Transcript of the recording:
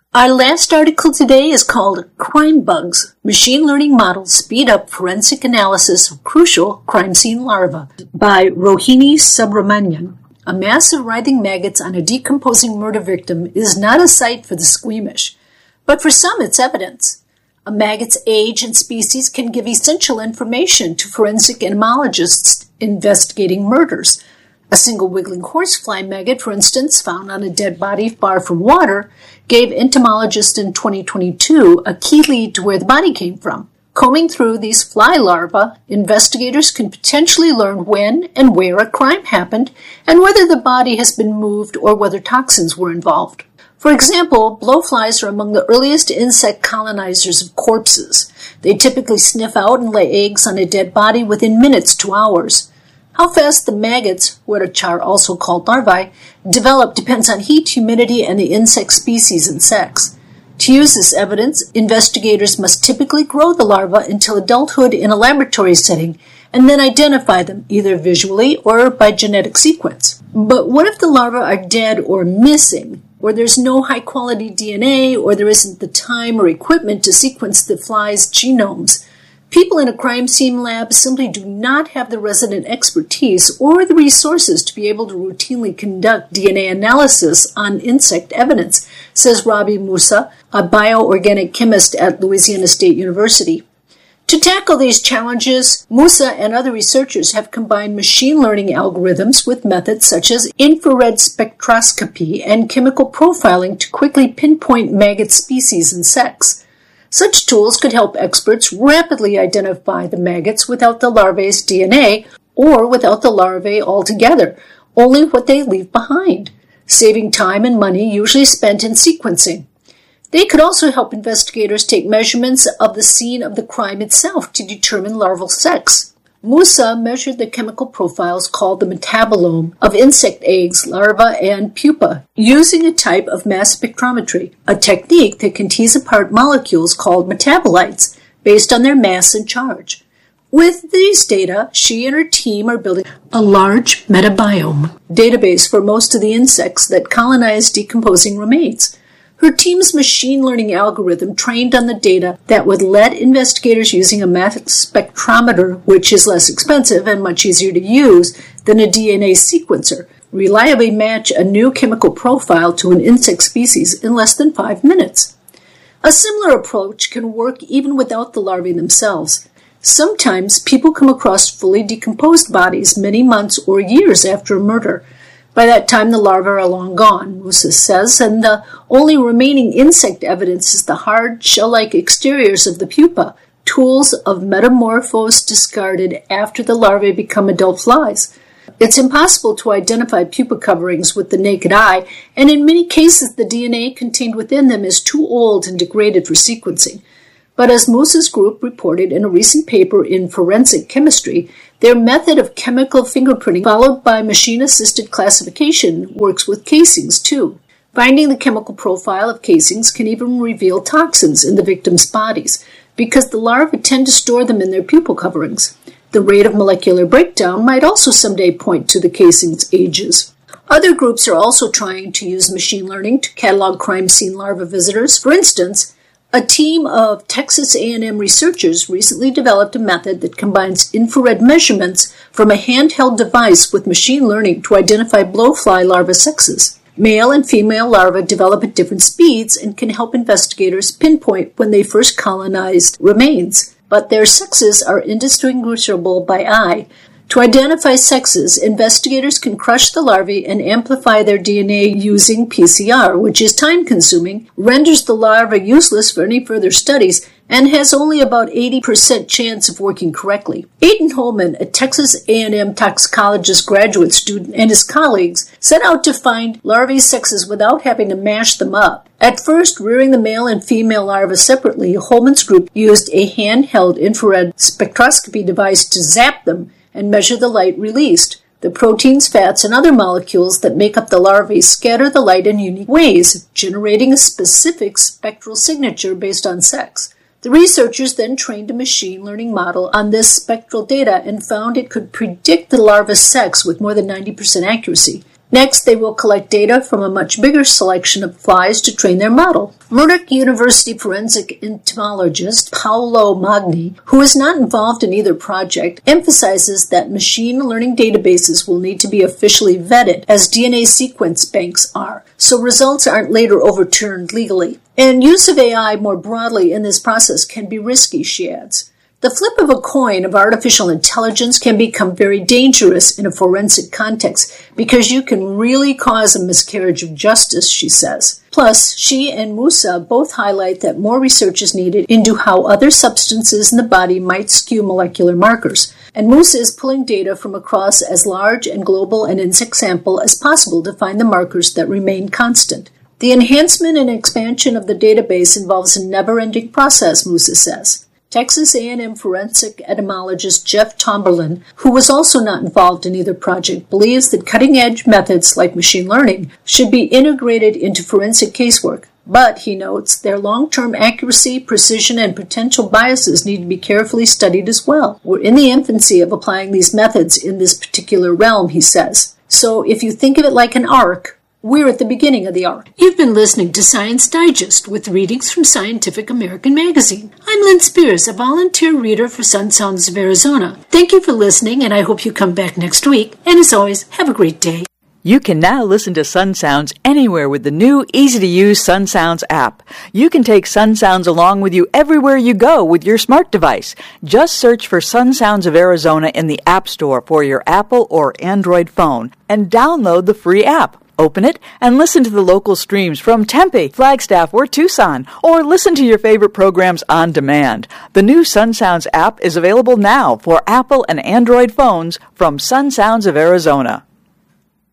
Our last article today is called Crime Bugs, Machine Learning Models Speed Up Forensic Analysis of Crucial Crime Scene Larvae by Rohini Subramanian. A mass of writhing maggots on a decomposing murder victim is not a sight for the squeamish, but for some it's evidence. A maggot's age and species can give essential information to forensic entomologists investigating murders. A single wiggling horsefly maggot, for instance, found on a dead body far from water, gave entomologists in 2022 a key lead to where the body came from. Combing through these fly larvae, investigators can potentially learn when and where a crime happened and whether the body has been moved or whether toxins were involved. For example, blowflies are among the earliest insect colonizers of corpses. They typically sniff out and lay eggs on a dead body within minutes to hours. How fast the maggots, which are also called larvae, develop depends on heat, humidity, and the insect species and sex. To use this evidence, investigators must typically grow the larvae until adulthood in a laboratory setting and then identify them either visually or by genetic sequence. But what if the larvae are dead or missing, or there's no high-quality DNA, or there isn't the time or equipment to sequence the fly's genomes? People in a crime scene lab simply do not have the resident expertise or the resources to be able to routinely conduct DNA analysis on insect evidence, says Rabi Musa, a bioorganic chemist at Louisiana State University. To tackle these challenges, Musa and other researchers have combined machine learning algorithms with methods such as infrared spectroscopy and chemical profiling to quickly pinpoint maggot species and sex. Such tools could help experts rapidly identify the maggots without the larvae's DNA or without the larvae altogether, only what they leave behind, saving time and money usually spent in sequencing. They could also help investigators take measurements of the scene of the crime itself to determine larval sex. Musa measured the chemical profiles called the metabolome of insect eggs, larvae, and pupa using a type of mass spectrometry, a technique that can tease apart molecules called metabolites based on their mass and charge. With these data, she and her team are building a large metabiome database for most of the insects that colonize decomposing remains. Her team's machine learning algorithm trained on the data that would let investigators using a mass spectrometer, which is less expensive and much easier to use than a DNA sequencer, reliably match a new chemical profile to an insect species in less than 5 minutes. A similar approach can work even without the larvae themselves. Sometimes people come across fully decomposed bodies many months or years after a murder. By that time, the larvae are long gone, Musa says, and the only remaining insect evidence is the hard, shell-like exteriors of the pupa, tools of metamorphose discarded after the larvae become adult flies. It's impossible to identify pupa coverings with the naked eye, and in many cases the DNA contained within them is too old and degraded for sequencing. But as Musa's group reported in a recent paper in Forensic Chemistry, their method of chemical fingerprinting followed by machine-assisted classification works with casings too. Finding the chemical profile of casings can even reveal toxins in the victims' bodies because the larvae tend to store them in their pupal coverings. The rate of molecular breakdown might also someday point to the casing's ages. Other groups are also trying to use machine learning to catalog crime scene larva visitors. For instance, a team of Texas A&M researchers recently developed a method that combines infrared measurements from a handheld device with machine learning to identify blowfly larva sexes. Male and female larvae develop at different speeds and can help investigators pinpoint when they first colonized remains, but their sexes are indistinguishable by eye. To identify sexes, investigators can crush the larvae and amplify their DNA using PCR, which is time-consuming, renders the larva useless for any further studies, and has only about 80% chance of working correctly. Aidan Holman, a Texas A&M toxicologist graduate student, and his colleagues set out to find larvae sexes without having to mash them up. At first, rearing the male and female larvae separately, Holman's group used a handheld infrared spectroscopy device to zap them and measure the light released. The proteins, fats, and other molecules that make up the larvae scatter the light in unique ways, generating a specific spectral signature based on sex. The researchers then trained a machine learning model on this spectral data and found it could predict the larva's sex with more than 90% accuracy. Next, they will collect data from a much bigger selection of flies to train their model. Murdoch University forensic entomologist Paolo Magni, who is not involved in either project, emphasizes that machine learning databases will need to be officially vetted, as DNA sequence banks are, so results aren't later overturned legally. And use of AI more broadly in this process can be risky, she adds. The flip of a coin of artificial intelligence can become very dangerous in a forensic context because you can really cause a miscarriage of justice, she says. Plus, she and Musa both highlight that more research is needed into how other substances in the body might skew molecular markers. And Musa is pulling data from across as large and global an insect sample as possible to find the markers that remain constant. The enhancement and expansion of the database involves a never-ending process, Musa says. Texas A&M forensic etymologist Jeff Tomberlin, who was also not involved in either project, believes that cutting-edge methods like machine learning should be integrated into forensic casework. But, he notes, their long-term accuracy, precision, and potential biases need to be carefully studied as well. We're in the infancy of applying these methods in this particular realm, he says. So if you think of it like an arc, we're at the beginning of the arc. You've been listening to Science Digest with readings from Scientific American Magazine. I'm Lynn Spears, a volunteer reader for Sun Sounds of Arizona. Thank you for listening, and I hope you come back next week. And as always, have a great day. You can now listen to Sun Sounds anywhere with the new, easy-to-use Sun Sounds app. You can take Sun Sounds along with you everywhere you go with your smart device. Just search for Sun Sounds of Arizona in the App Store for your Apple or Android phone and download the free app. Open it and listen to the local streams from Tempe, Flagstaff, or Tucson, or listen to your favorite programs on demand. The new Sun Sounds app is available now for Apple and Android phones from Sun Sounds of Arizona.